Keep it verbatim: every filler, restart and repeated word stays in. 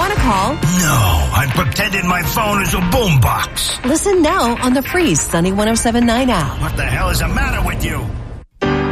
want to call? No, I'm pretending my phone is a boombox. Listen now on the free Sunny one oh seven point nine app. What the hell is the matter with you?